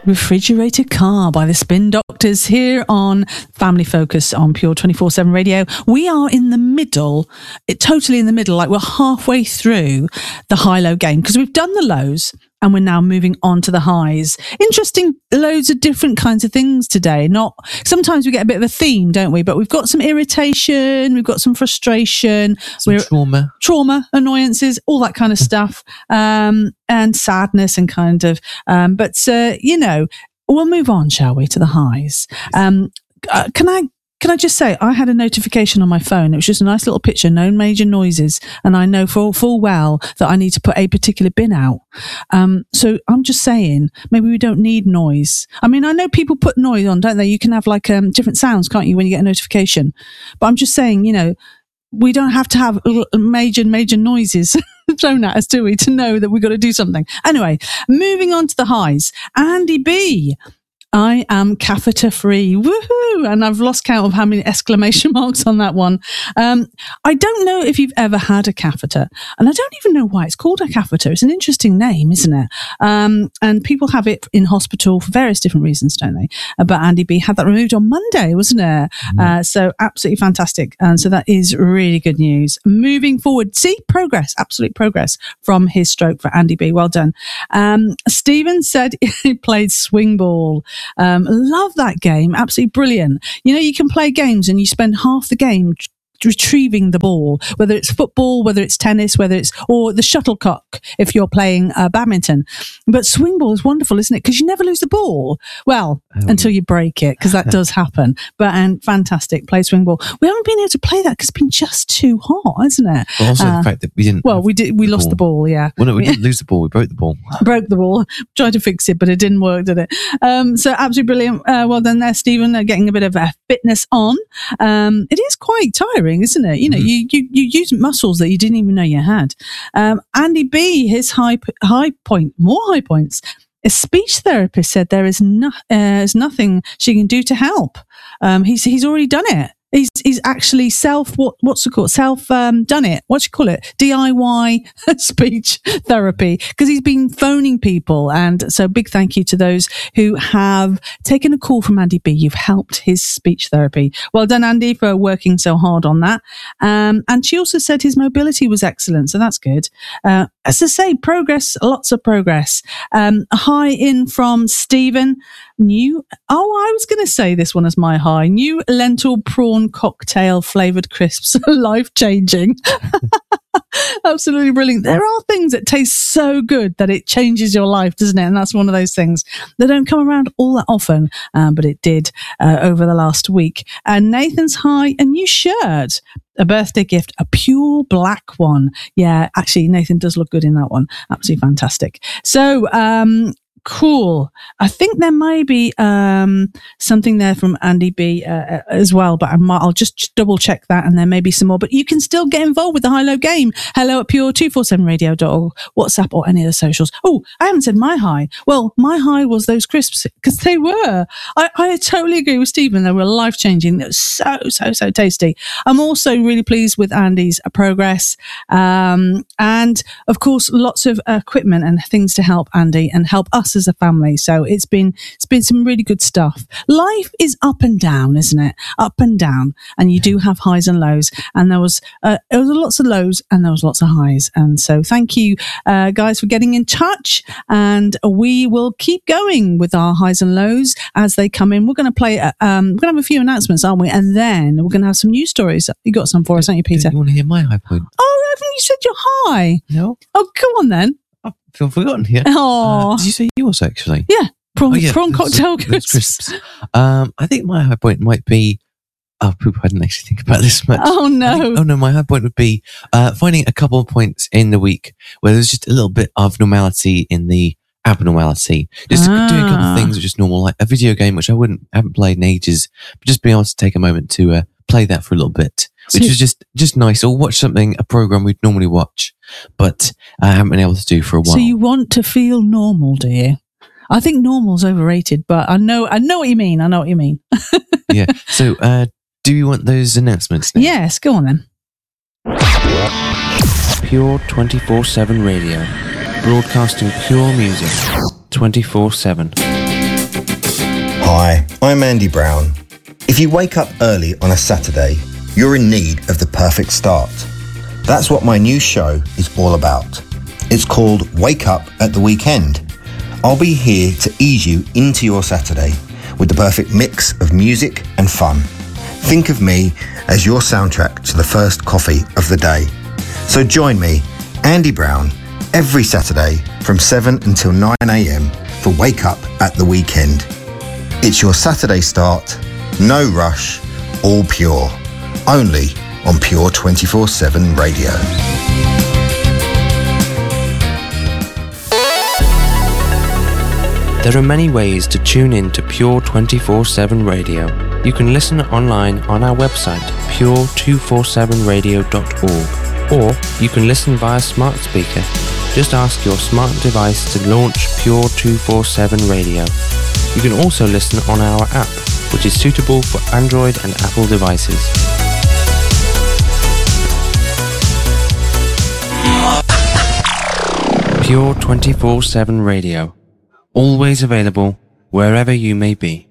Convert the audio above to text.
Refrigerated Car by the Spin Doctors here on Family Focus on Pure 24/7 Radio. We are in the middle, totally in the middle, like we're halfway through the high-low game because we've done the lows and we're now moving on to the highs. Interesting, loads of different kinds of things today. Sometimes we get a bit of a theme, don't we? But we've got some irritation, we've got some frustration, trauma, annoyances, all that kind of stuff, and sadness and kind of. We'll move on, shall we, to the highs? Can I just say, I had a notification on my phone. It was just a nice little picture, no major noises. And I know full well that I need to put a particular bin out. So I'm just saying, maybe we don't need noise. I mean, I know people put noise on, don't they? You can have like different sounds, can't you, when you get a notification? But I'm just saying, we don't have to have major noises thrown at us, do we, to know that we've got to do something. Anyway, moving on to the highs. Andy B. I am catheter free. Woohoo! And I've lost count of how many exclamation marks on that one. I don't know if you've ever had a catheter, and I don't even know why it's called a catheter. It's an interesting name, isn't it? And people have it in hospital for various different reasons, don't they? But Andy B had that removed on Monday, wasn't it? So absolutely fantastic. And so that is really good news. Moving forward, see, progress, absolute progress from his stroke for Andy B. Well done. Stephen said he played swing ball. Love that game. Absolutely brilliant. You can play games and you spend half the game retrieving the ball, whether it's football, whether it's tennis, or the shuttlecock if you're playing badminton. But swing ball is wonderful, isn't it? Because you never lose the ball. Well, until you break it, because that does happen. And fantastic, play swing ball. We haven't been able to play that because it's been just too hot, isn't it? Well, also the fact that we didn't. Well, we lost the ball. Yeah. Well, no, we didn't lose the ball. We broke the ball. Broke the ball. Tried to fix it, but it didn't work, did it? So absolutely brilliant. Well done there, Stephen. Getting a bit of fitness on. It is quite tiring, isn't it? You use muscles that you didn't even know you had. Andy B, his high point, more high points. A speech therapist said there is nothing she can do to help. He's already done it. He's actually what's it called? Done it. What do you call it? DIY speech therapy. Because he's been phoning people. And so big thank you to those who have taken a call from Andy B. You've helped his speech therapy. Well done, Andy, for working so hard on that. And she also said his mobility was excellent. So that's good. As I say, progress, lots of progress. A high in from Stephen. I was going to say this one as my high. New lentil prawn cocktail flavoured crisps. Life-changing. Absolutely brilliant. There are things that taste so good that it changes your life, doesn't it? And that's one of those things that don't come around all that often, but it did over the last week. And Nathan's high, a new shirt. A birthday gift, a pure black one. Yeah, actually, Nathan does look good in that one. Absolutely fantastic. So, cool. I think there may be something there from Andy B as well, but I'll just double check that, and there may be some more. But you can still get involved with the high-low game. Hello at pure247radio.org, WhatsApp, or any of the socials. Oh, I haven't said my high. Well, my high was those crisps, because they were. I totally agree with Stephen. They were life-changing. They were so tasty. I'm also really pleased with Andy's progress, and of course, lots of equipment and things to help Andy and help us as a family. So it's been some really good stuff. Life is up and down, isn't it? Up and down, and you do have highs and lows. And there was lots of lows and there was lots of highs. And so thank you, guys, for getting in touch. And we will keep going with our highs and lows as they come in. We're going to play. We're going to have a few announcements, aren't we? And then we're going to have some news stories. You got some for us, haven't you, Peter? You want to hear my high point? Oh, haven't you said you're high? No. Oh, come on then. I feel forgotten here. Oh, did you say yours actually? Yeah, prawn cocktail crisps. I think my high point might be. Oh, poop! I didn't actually think about this much. Oh no! My high point would be finding a couple of points in the week where there's just a little bit of normality in the abnormality. Just doing a couple of things which is normal, like a video game which I haven't played in ages, but just being able to take a moment to play that for a little bit, which is just nice. Or watch a program we'd normally watch, but I haven't been able to do for a while. So you want to feel normal, do you? I think normal's overrated, but I know what you mean. I know what you mean. Yeah. So, do you want those announcements now? Yes, go on then. Pure 24/7 Radio, broadcasting pure music 24/7. Hi, I'm Andy Brown. If you wake up early on a Saturday, you're in need of the perfect start. That's what my new show is all about. It's called Wake Up at the Weekend. I'll be here to ease you into your Saturday with the perfect mix of music and fun. Think of me as your soundtrack to the first coffee of the day. So join me, Andy Brown, every Saturday from 7 until 9 a.m. for Wake Up at the Weekend. It's your Saturday start, no rush, all pure. Only on Pure 24/7 Radio. There are many ways to tune in to Pure 24/7 Radio. You can listen online on our website, pure247radio.org, or you can listen via smart speaker. Just ask your smart device to launch Pure 247 Radio. You can also listen on our app, which is suitable for Android and Apple devices. Pure 24/7 Radio. Always available wherever you may be.